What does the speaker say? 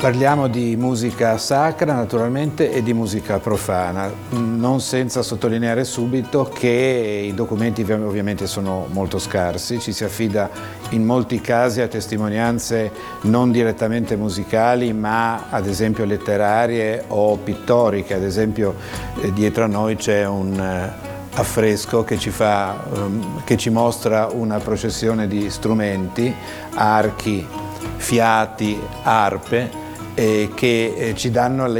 Parliamo di musica sacra naturalmente e di musica profana, non senza sottolineare subito che i documenti ovviamente sono molto scarsi, ci si affida in molti casi a testimonianze non direttamente musicali ma ad esempio letterarie o pittoriche. Ad esempio dietro a noi c'è un affresco che ci mostra una processione di strumenti, archi, fiati, arpe, che ci danno